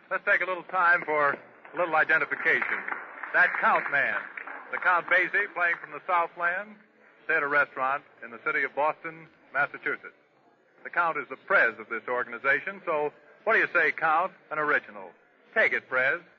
Let's take a little time for a little identification. That Count man, the Count Basie, playing from the Southland, Theater Restaurant in the city of Boston, Massachusetts. The Count is the Prez of this organization, so what do you say, Count? An original. Take it, Prez.